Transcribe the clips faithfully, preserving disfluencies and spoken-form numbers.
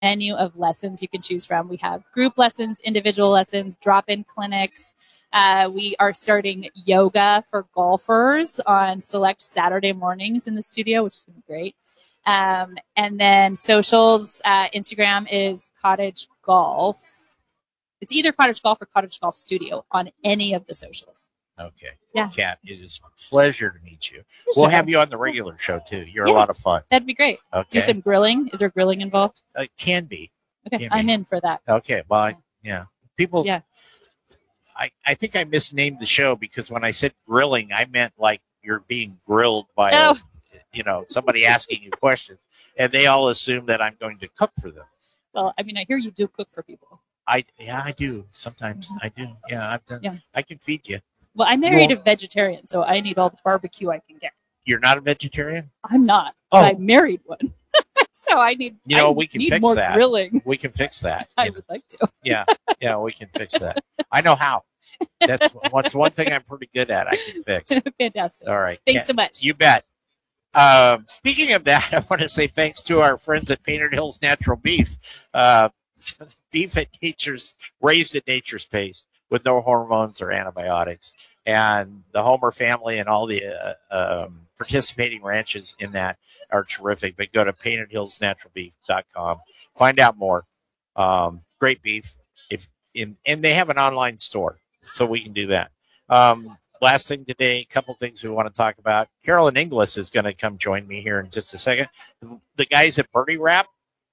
menu of lessons you can choose from. We have group lessons, individual lessons, drop-in clinics. Uh, we are starting yoga for golfers on select Saturday mornings in the studio, which is going to be great. Um, and then socials, uh, Instagram is Cottage Golf. It's either Cottage Golf or Cottage Golf Studio on any of the socials. Okay. Yeah. Kat, it is a pleasure to meet you. For We'll sure. have you on the regular show, too. You're Yeah. a lot of fun. That'd be great. Okay. Do some grilling. Is there grilling involved? It uh, can be. Okay, can I'm be. in for that. Okay. Well, I, yeah. People, Yeah. I, I think I misnamed the show because when I said grilling, I meant like you're being grilled by, Oh. a, you know, somebody asking you questions. And they all assume that I'm going to cook for them. Well, I mean, I hear you do cook for people. I Yeah, I do. Sometimes I do. Yeah, I've done. Yeah. I can feed you. Well, I married Well- a vegetarian, so I need all the barbecue I can get. You're not a vegetarian? I'm not. Oh. But I married one. So I need, You know, I we can need fix more that. grilling. We can fix that. I you know. would like to. Yeah, yeah, we can fix that. I know how. That's what's one thing I'm pretty good at. I can fix. Fantastic. All right. Thanks Yeah, so much. You bet. Um, speaking of that, I want to say thanks to our friends at Painted Hills Natural Beef. Uh, beef at nature's raised at nature's pace with no hormones or antibiotics, and the Homer family and all the uh, um, participating ranches in that are terrific. But go to painted hills natural beef dot com, find out more. Um, great beef. If in and they have an online store, so we can do that. Um, last thing today, a couple things we want to talk about. Carolyn Inglis is going to come join me here in just a second. The guys at Birdie Wrap,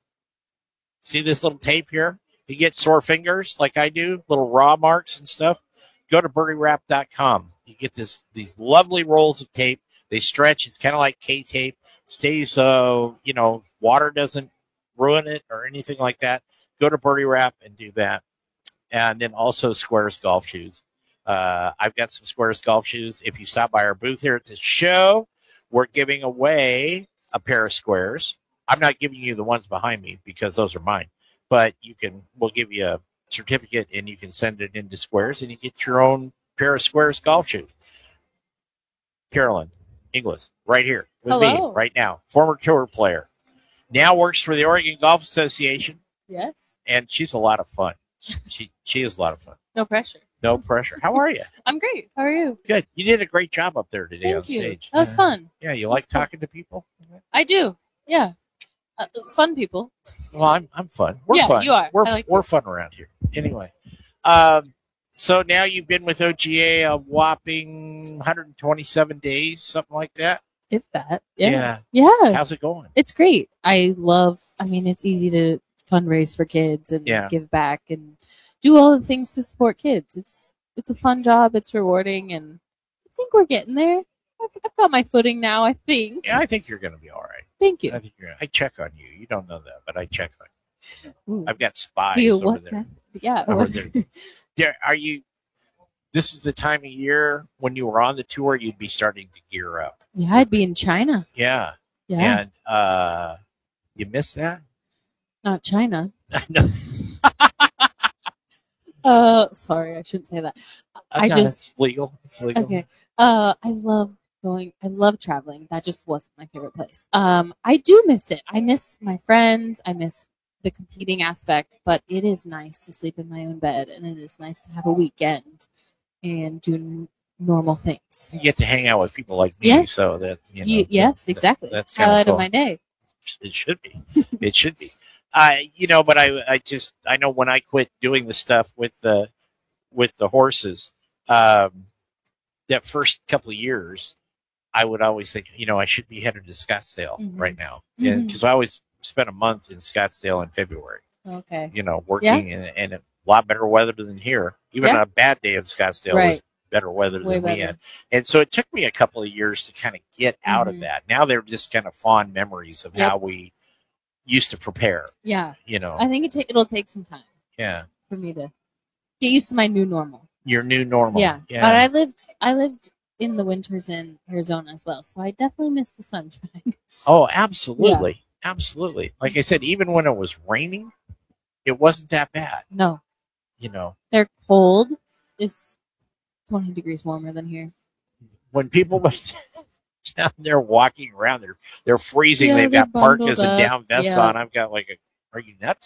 see this little tape here? If you get sore fingers like I do, little raw marks and stuff, go to birdie wrap dot com. You get this these lovely rolls of tape. They stretch. It's kind of like K-tape. It stays, uh, you know, water doesn't ruin it or anything like that. Go to Birdie Wrap and do that. And then also Squares golf shoes. Uh, I've got some Squares golf shoes. If you stop by our booth here at the show, we're giving away a pair of Squares. I'm not giving you the ones behind me because those are mine. But you can, we'll give you a certificate and you can send it into Squares and you get your own pair of Squares golf shoes. Carolyn Inglis, right here with Hello. me right now, former tour player, now works for the Oregon Golf Association, Yes. and she's a lot of fun. She she is a lot of fun. No pressure. No pressure. How are you? I'm great. How are you? Good. You did a great job up there today Thank on you. stage. That was Yeah. fun. Yeah, you That's like fun. talking to people? I do. Yeah. Uh, fun people. Well, I'm I'm fun. We're Yeah, fun. you are. We're I like we're fun around here. Anyway, um, so now you've been with O G A a whopping one hundred twenty-seven days, something like that. If that. Yeah. Yeah. Yeah. How's it going? It's great. I love, I mean, it's easy to fundraise for kids and Yeah. give back and do all the things to support kids. It's, it's a fun job. It's rewarding. And I think we're getting there. I've, I've got my footing now, I think. Yeah, I think you're going to be all right. Thank you. I think you're. I check on you. You don't know that, but I check on you. Ooh. I've got spies Do you over what there. that- Yeah. Over what- there. There, are you? This is the time of year when you were on the tour, you'd be starting to gear up. Yeah, I'd be in China. Yeah, Yeah. and uh, you miss that. Not China. No, Uh, sorry, I shouldn't say that. I no, just, it's legal. It's legal. okay. Uh, I love going, I love traveling. That just wasn't my favorite place. Um, I do miss it. I miss my friends. I miss the competing aspect, but it is nice to sleep in my own bed and it is nice to have a weekend and do n- normal things. You get to hang out with people like me, Yeah. so that you know. You, yes, that- exactly. That's kind Highlight of of my day. It should be. It should be. I, you know, but I, I just, I know when I quit doing the stuff with the, with the horses, um, that first couple of years, I would always think, you know, I should be headed to Scottsdale Mhm. right now, Mhm. because I always spent a month in Scottsdale in February. Okay. You know, working and, and a lot better weather than here. Even Yeah. on a bad day in Scottsdale was Right. better weather Way than we better. had. And so it took me a couple of years to kind of get out of Mhm. that. Now they're just kind of fond memories of Yep. how we used to prepare, Yeah. you know. I think it ta- it'll take some time Yeah. for me to get used to my new normal. Your new normal. Yeah. Yeah. But I lived I lived in the winters in Arizona as well, so I definitely miss the sunshine. oh, absolutely. Absolutely. Like I said, even when it was raining, it wasn't that bad, No, you know. they're cold. It's twenty degrees warmer than here. When people were down there walking around, they're they're freezing. Yeah, They've they're got parkas bundled and up. down vests Yeah. on. I've got like a Are you nuts?